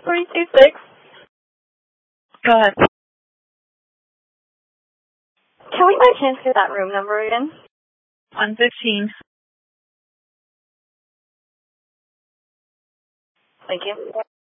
326. Go ahead. Can we by chance get that room number again? 115. Thank you.